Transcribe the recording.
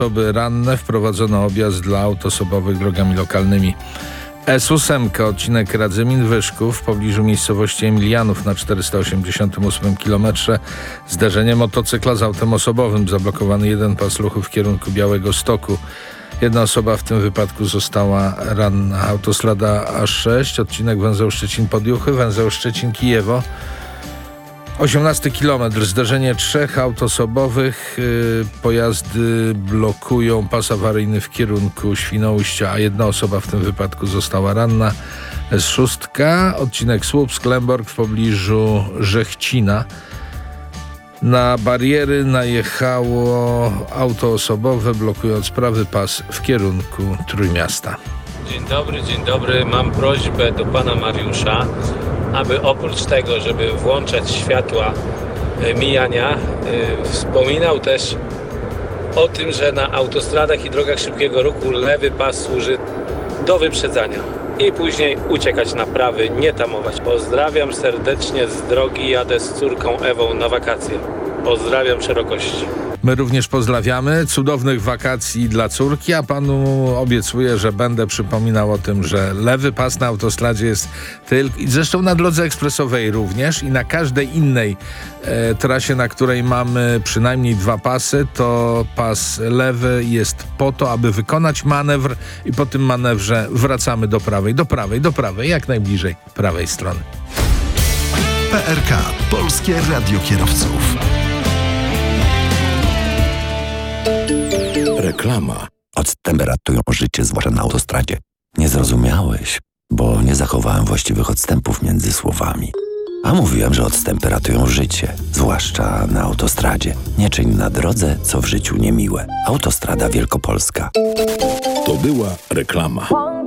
Osoby ranne, wprowadzono objazd dla aut osobowych drogami lokalnymi. S8, odcinek Radzymin-Wyszków w pobliżu miejscowości Emilianów na 488 km. Zderzenie motocykla z autem osobowym. Zablokowany jeden pas ruchu w kierunku Białegostoku. Jedna osoba w tym wypadku została ranna. Autostrada A6, odcinek węzeł Szczecin-Podjuchy, węzeł Szczecin-Kijewo. 18 km. Zdarzenie 3 aut osobowych. Pojazdy blokują pas awaryjny w kierunku Świnoujścia, a jedna osoba w tym wypadku została ranna. S6, odcinek Słupsk-Lęborg w pobliżu Żechcina. Na bariery najechało auto osobowe, blokując prawy pas w kierunku Trójmiasta. Dzień dobry. Mam prośbę do pana Mariusza, aby oprócz tego, żeby włączać światła mijania, wspominał też o tym, że na autostradach i drogach szybkiego ruchu lewy pas służy do wyprzedzania i później uciekać na prawy, nie tamować. Pozdrawiam serdecznie z drogi, jadę z córką Ewą na wakacje. Pozdrawiam szerokości. My również pozdrawiamy. Cudownych wakacji dla córki, a panu obiecuję, że będę przypominał o tym, że lewy pas na autostradzie jest tylko, i zresztą na drodze ekspresowej również, i na każdej innej trasie, na której mamy przynajmniej 2 pasy, to pas lewy jest po to, aby wykonać manewr i po tym manewrze wracamy do prawej, jak najbliżej prawej strony. PRK, Polskie Radio Kierowców. Reklama. Odstępy ratują życie, zwłaszcza na autostradzie. Nie zrozumiałeś, bo nie zachowałem właściwych odstępów między słowami. A mówiłem, że odstępy ratują życie, zwłaszcza na autostradzie. Nie czyń na drodze, co w życiu niemiłe. Autostrada Wielkopolska. To była reklama.